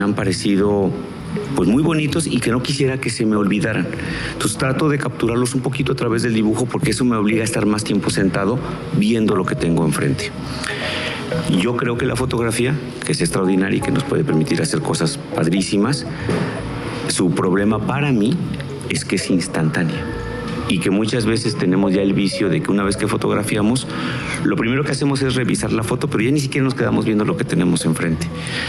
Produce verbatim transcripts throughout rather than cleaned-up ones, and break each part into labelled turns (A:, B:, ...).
A: han parecido pues muy bonitos y que no quisiera que se me olvidaran. Entonces trato de capturarlos un poquito a través del dibujo porque eso me obliga a estar más tiempo sentado viendo lo que tengo enfrente. Yo creo que la fotografía, que es extraordinaria y que nos puede permitir hacer cosas padrísimas, su problema para mí es que es instantánea. Y que muchas veces tenemos ya el vicio de que una vez que fotografiamos, lo primero que hacemos es revisar la foto, pero ya ni siquiera nos quedamos viendo lo que tenemos enfrente.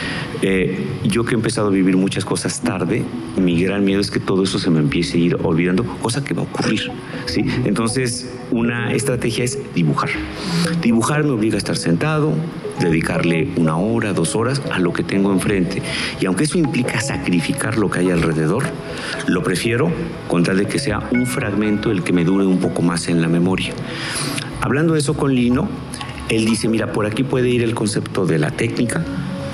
A: Eh, yo que he empezado a vivir muchas cosas tarde, mi gran miedo es que todo eso se me empiece a ir olvidando, cosa que va a ocurrir, ¿sí? Entonces, una estrategia es dibujar. Dibujar me obliga a estar sentado, dedicarle una hora, dos horas a lo que tengo enfrente. Y aunque eso implica sacrificar lo que hay alrededor, lo prefiero con tal de que sea un fragmento el que me dure un poco más en la memoria. Hablando de eso con Lino, él dice, mira, por aquí puede ir el concepto de la técnica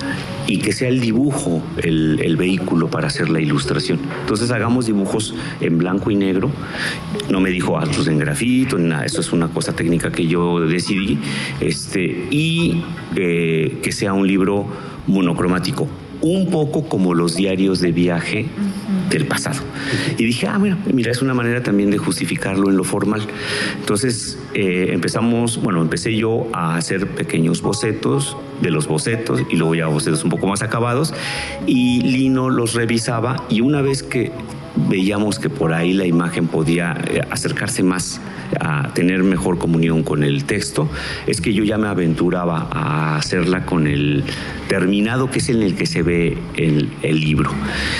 A: y que sea el dibujo el, el vehículo para hacer la ilustración. Entonces hagamos dibujos en blanco y negro. No me dijo hazlos en grafito, nada, eso es una cosa técnica que yo decidí. Este, y eh, que sea un libro monocromático, un poco como los diarios de viaje del pasado. Y dije, ah, mira, mira, es una manera también de justificarlo en lo formal. Entonces eh, empezamos, bueno, empecé yo a hacer pequeños bocetos de los bocetos y luego ya bocetos un poco más acabados y Lino los revisaba y una vez que veíamos que por ahí la imagen podía acercarse más a tener mejor comunión con el texto, es que yo ya me aventuraba a hacerla con el terminado, que es en el que se ve el, el libro.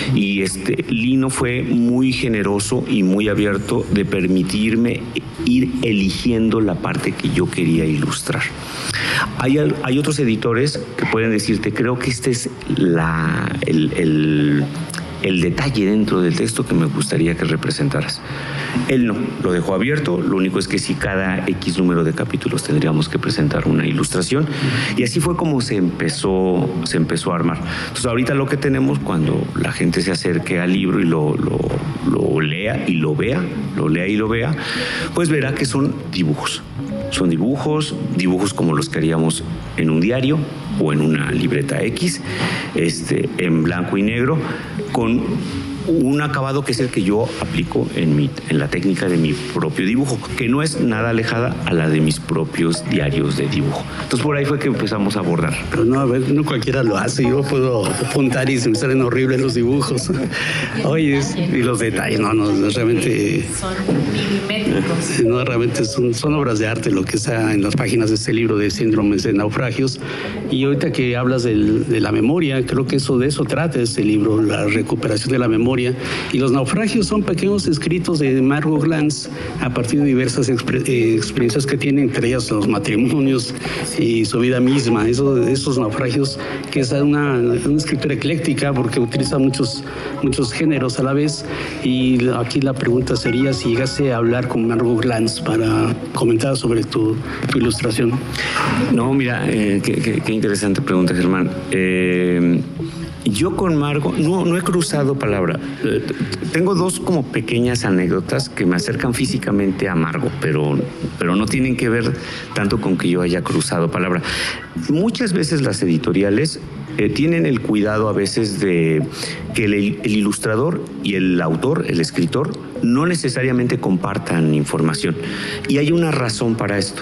A: Y este, Lino fue muy generoso y muy abierto de permitirme ir eligiendo la parte que yo quería ilustrar. Hay, hay otros editores que pueden decirte, creo que este es la, el, el el detalle dentro del texto que me gustaría que representaras. Él no, lo dejó abierto, lo único es que si cada X número de capítulos tendríamos que presentar una ilustración y así fue como se empezó, se empezó a armar. Entonces ahorita lo que tenemos, cuando la gente se acerque al libro y lo, lo, lo lea y lo vea, lo lea y lo vea, pues verá que son dibujos. Son dibujos, dibujos como los que haríamos en un diario o en una libreta X, este, en blanco y negro, con un acabado que es el que yo aplico en, mi, en la técnica de mi propio dibujo, que no es nada alejada a la de mis propios diarios de dibujo. Entonces por ahí fue que empezamos a abordar.
B: Pero no, a ver, no cualquiera lo hace. Yo puedo apuntar y se me salen horribles los dibujos. Oye, y los detalles, no, no, realmente...
C: Son milimétricos.
B: No, realmente son, son obras de arte lo que está en las páginas de este libro de Síndromes de Naufragios. Y ahorita que hablas del, de la memoria, creo que eso de eso trata este libro, la recuperación de la memoria. Y los naufragios son pequeños escritos de Margot Glantz a partir de diversas exper eh, experiencias que tiene, entre ellas los matrimonios y su vida misma. Eso, esos naufragios, que es una, una escritura ecléctica porque utiliza muchos, muchos géneros a la vez. Y aquí la pregunta sería si llegase a hablar con Margot Glantz para comentar sobre tu, tu ilustración.
A: No, mira, eh, qué, qué, qué interesante pregunta, Germán. Eh, Yo con Margot no, no he cruzado palabra. Eh, tengo dos como pequeñas anécdotas que me acercan físicamente a Margot, pero, pero no tienen que ver tanto con que yo haya cruzado palabra. Muchas veces las editoriales eh, tienen el cuidado a veces de que el, el ilustrador y el autor, el escritor, no necesariamente compartan información. Y hay una razón para esto.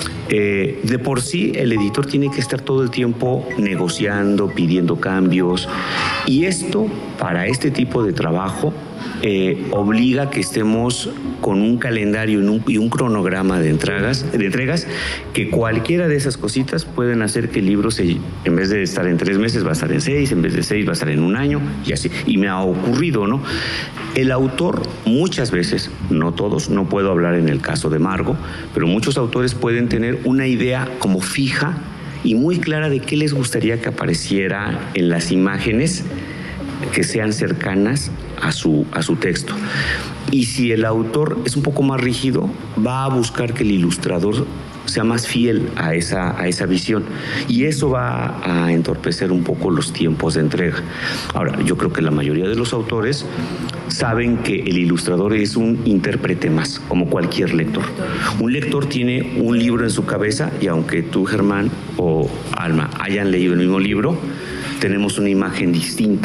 A: Eh, de por sí el editor tiene que estar todo el tiempo negociando, pidiendo cambios y esto para este tipo de trabajo eh, obliga a que estemos con un calendario y un, y un cronograma de entregas, de entregas que cualquiera de esas cositas pueden hacer que el libro se, en vez de estar en tres meses va a estar en seis, en vez de seis va a estar en un año y así, y me ha ocurrido, ¿no? El autor muchas veces, no todos, no puedo hablar en el caso de Margot, pero muchos autores pueden tener una idea como fija y muy clara de qué les gustaría que apareciera en las imágenes que sean cercanas a su, a su texto. Y si el autor es un poco más rígido, va a buscar que el ilustrador sea más fiel a esa, a esa visión y eso va a entorpecer un poco los tiempos de entrega. Ahora, yo creo que la mayoría de los autores saben que el ilustrador es un intérprete más, como cualquier lector. Un lector tiene un libro en su cabeza y aunque tú, Germán o Alma, hayan leído el mismo libro, tenemos una imagen distinta